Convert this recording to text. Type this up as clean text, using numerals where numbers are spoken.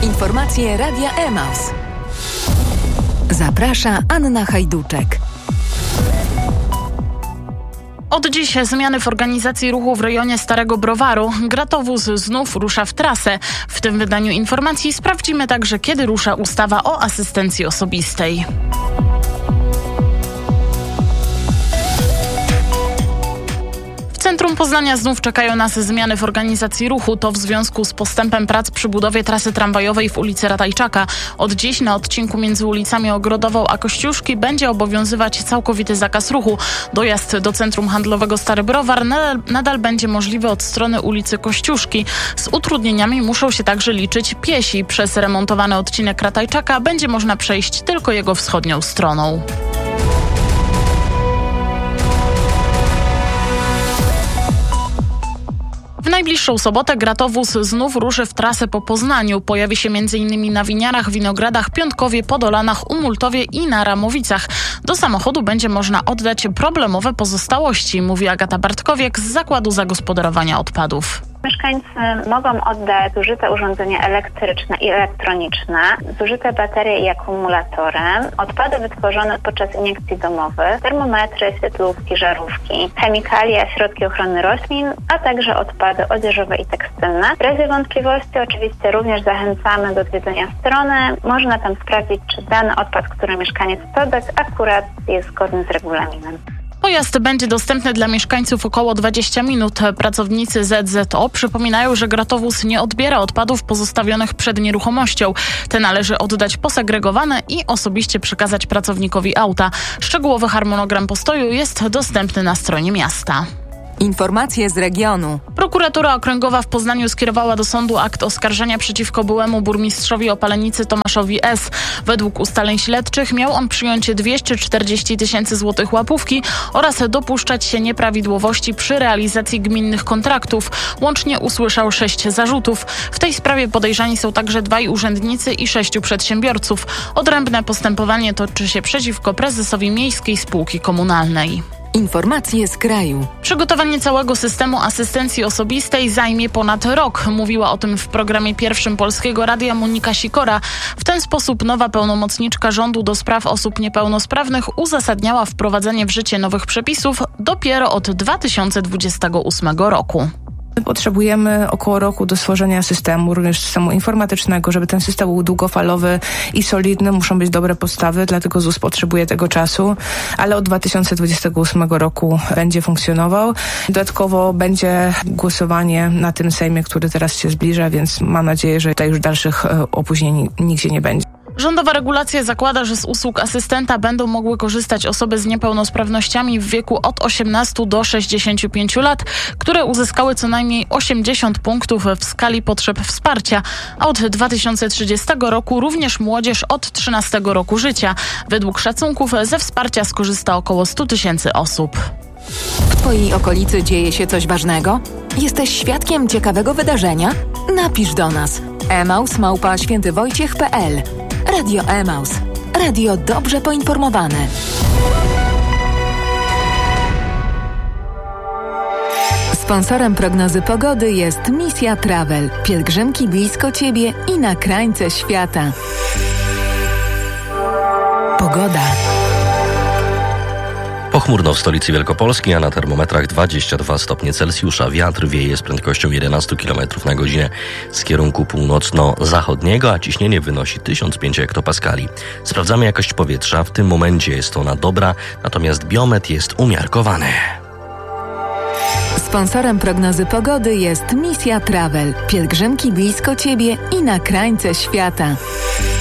Informacje Radia Emaus. Zaprasza Anna Hajduczek. Od dziś zmiany w organizacji ruchu w rejonie Starego Browaru. Gratowóz znów rusza w trasę. W tym wydaniu informacji sprawdzimy także, kiedy rusza ustawa o asystencji osobistej. W centrum Poznania znów czekają nas zmiany w organizacji ruchu. To w związku z postępem prac przy budowie trasy tramwajowej w ulicy Ratajczaka. Od dziś na odcinku między ulicami Ogrodową a Kościuszki będzie obowiązywać całkowity zakaz ruchu. Dojazd do centrum handlowego Stary Browar nadal będzie możliwy od strony ulicy Kościuszki. Z utrudnieniami muszą się także liczyć piesi. Przez remontowany odcinek Ratajczaka będzie można przejść tylko jego wschodnią stroną. W najbliższą sobotę gratowóz znów ruszy w trasę po Poznaniu. Pojawi się m.in. na Winiarach, Winogradach, Piątkowie, Podolanach, Umultowie i na Ramowicach. Do samochodu będzie można oddać problemowe pozostałości, mówi Agata Bartkowiek z Zakładu Zagospodarowania Odpadów. Mieszkańcy mogą oddać zużyte urządzenia elektryczne i elektroniczne, zużyte baterie i akumulatory, odpady wytworzone podczas iniekcji domowych, termometry, świetlówki, żarówki, chemikalia, środki ochrony roślin, a także odpady odzieżowe i tekstylne. W razie wątpliwości oczywiście również zachęcamy do odwiedzenia strony. Można tam sprawdzić, czy dany odpad, który mieszkaniec chce oddać, akurat jest zgodny z regulaminem. Pojazd będzie dostępny dla mieszkańców około 20 minut. Pracownicy ZZO przypominają, że gratowóz nie odbiera odpadów pozostawionych przed nieruchomością. Te należy oddać posegregowane i osobiście przekazać pracownikowi auta. Szczegółowy harmonogram postoju jest dostępny na stronie miasta. Informacje z regionu. Prokuratura Okręgowa w Poznaniu skierowała do sądu akt oskarżenia przeciwko byłemu burmistrzowi Opalenicy Tomaszowi S. Według ustaleń śledczych miał on przyjąć 240 000 złotych łapówki oraz dopuszczać się nieprawidłowości przy realizacji gminnych kontraktów. Łącznie usłyszał 6 zarzutów. W tej sprawie podejrzani są także 2 urzędnicy i 6 przedsiębiorców. Odrębne postępowanie toczy się przeciwko prezesowi Miejskiej Spółki Komunalnej. Informacje z kraju. Przygotowanie całego systemu asystencji osobistej zajmie ponad rok. Mówiła o tym w programie pierwszym Polskiego Radia Monika Sikora. W ten sposób nowa pełnomocniczka rządu do spraw osób niepełnosprawnych uzasadniała wprowadzenie w życie nowych przepisów dopiero od 2028 roku. Potrzebujemy około roku do stworzenia systemu, również systemu informatycznego. Żeby ten system był długofalowy i solidny, muszą być dobre podstawy, dlatego ZUS potrzebuje tego czasu, ale od 2028 roku będzie funkcjonował. Dodatkowo będzie głosowanie na tym Sejmie, który teraz się zbliża, więc mam nadzieję, że tutaj już dalszych opóźnień nigdzie nie będzie. Rządowa regulacja zakłada, że z usług asystenta będą mogły korzystać osoby z niepełnosprawnościami w wieku od 18 do 65 lat, które uzyskały co najmniej 80 punktów w skali potrzeb wsparcia, a od 2030 roku również młodzież od 13 roku życia. Według szacunków ze wsparcia skorzysta około 100 000 osób. W Twojej okolicy dzieje się coś ważnego? Jesteś świadkiem ciekawego wydarzenia? Napisz do nas. emaus@świętywojciech.pl. Radio Emaus. Radio dobrze poinformowane. Sponsorem prognozy pogody jest Misja Travel. Pielgrzymki blisko Ciebie i na krańce świata. Pogoda. Pochmurno w stolicy Wielkopolski, a na termometrach 22 stopnie Celsjusza. Wiatr wieje z prędkością 11 km na godzinę z kierunku północno-zachodniego, a ciśnienie wynosi 1005 hektopaskali. Sprawdzamy jakość powietrza. W tym momencie jest ona dobra, natomiast biometr jest umiarkowany. Sponsorem prognozy pogody jest Misja Travel. Pielgrzymki blisko Ciebie i na krańce świata.